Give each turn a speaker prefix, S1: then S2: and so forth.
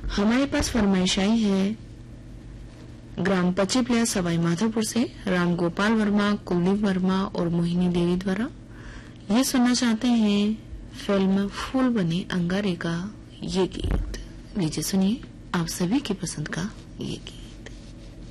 S1: हमारे पास फरमाइश आई है ग्राम पचिपलिया सवाई माधोपुर से राम गोपाल वर्मा, कुलदीप वर्मा और मोहिनी देवी द्वारा। ये सुनना चाहते हैं फिल्म फूल बने अंगारे का ये गीत। लीजिए सुनिए आप सभी की पसंद का ये गीत।